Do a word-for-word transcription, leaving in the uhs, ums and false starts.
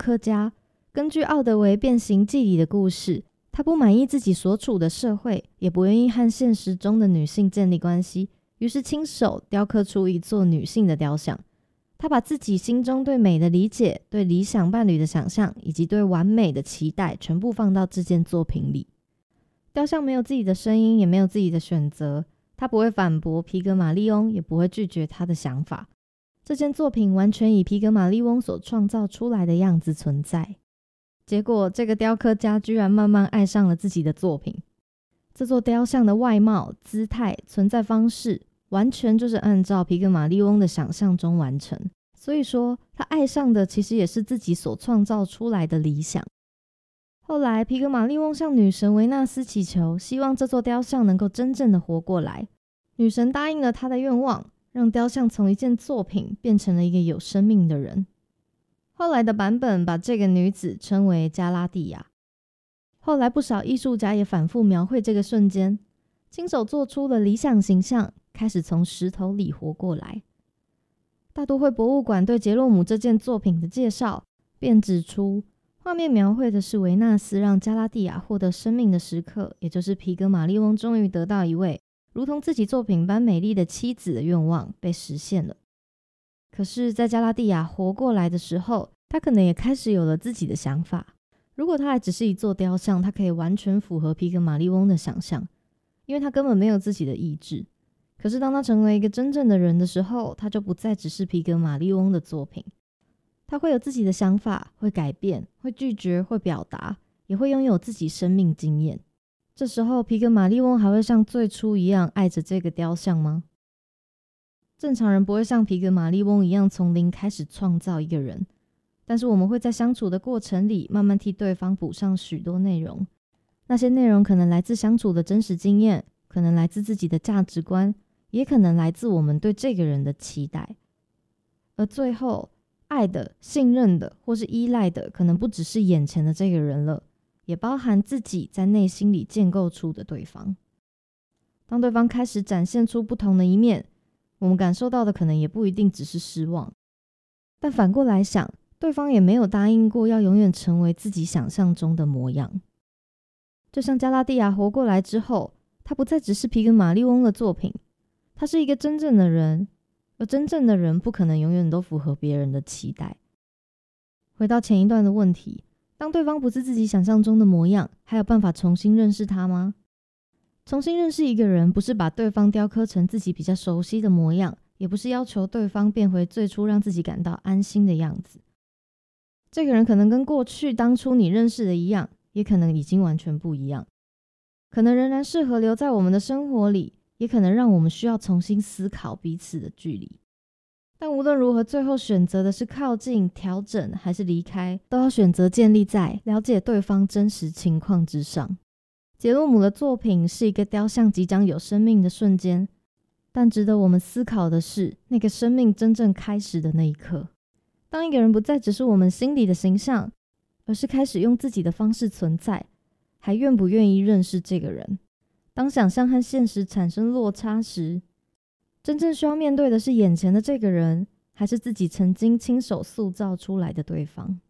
刻家根据奥德维变形记里的故事，他不满意自己所处的社会，也不愿意和现实中的女性建立关系，于是亲手雕刻出一座女性的雕像。他把自己心中对美的理解、对理想伴侣的想象以及对完美的期待全部放到这件作品里。雕像没有自己的声音，也没有自己的选择，他不会反驳皮格马利翁，也不会拒绝他的想法。这件作品完全以皮格马利翁所创造出来的样子存在。结果这个雕刻家居然慢慢爱上了自己的作品。这座雕像的外貌、姿态、存在方式完全就是按照皮格马利翁的想象中完成，所以说他爱上的其实也是自己所创造出来的理想。后来皮格马利翁向女神维纳斯祈求，希望这座雕像能够真正的活过来。女神答应了他的愿望，让雕像从一件作品变成了一个有生命的人。后来的版本把这个女子称为加拉蒂亚。后来不少艺术家也反复描绘这个瞬间，亲手做出了理想形象，开始从石头里活过来。大都会博物馆对杰洛姆这件作品的介绍便指出，画面描绘的是维纳斯让加拉蒂亚获得生命的时刻，也就是皮格马利翁终于得到一位如同自己作品般美丽的妻子的愿望被实现了。可是在加拉蒂亚活过来的时候，他可能也开始有了自己的想法。如果他还只是一座雕像，他可以完全符合皮格马利翁的想象，因为他根本没有自己的意志。可是当他成为一个真正的人的时候，他就不再只是皮格马利翁的作品，他会有自己的想法，会改变，会拒绝，会表达，也会拥有自己生命经验。这时候皮格马利翁还会像最初一样爱着这个雕像吗？正常人不会像皮格马利翁一样从零开始创造一个人，但是我们会在相处的过程里慢慢替对方补上许多内容。那些内容可能来自相处的真实经验，可能来自自己的价值观，也可能来自我们对这个人的期待。而最后，爱的、信任的或是依赖的可能不只是眼前的这个人了，也包含自己在内心里建构出的对方。当对方开始展现出不同的一面，我们感受到的可能也不一定只是失望。但反过来想，对方也没有答应过要永远成为自己想象中的模样。就像加拉蒂亚活过来之后，他不再只是皮格马利翁的作品，他是一个真正的人，而真正的人不可能永远都符合别人的期待。回到前一段的问题，当对方不是自己想象中的模样，还有办法重新认识他吗？重新认识一个人，不是把对方雕刻成自己比较熟悉的模样，也不是要求对方变回最初让自己感到安心的样子。这个人可能跟过去当初你认识的一样，也可能已经完全不一样，可能仍然适合留在我们的生活里，也可能让我们需要重新思考彼此的距离。但无论如何，最后选择的是靠近、调整还是离开，都要选择建立在了解对方真实情况之上。杰洛姆的作品是一个雕像即将有生命的瞬间，但值得我们思考的是那个生命真正开始的那一刻。当一个人不再只是我们心里的形象，而是开始用自己的方式存在，还愿不愿意认识这个人？当想象和现实产生落差时，真正需要面对的是眼前的这个人，还是自己曾经亲手塑造出来的对方？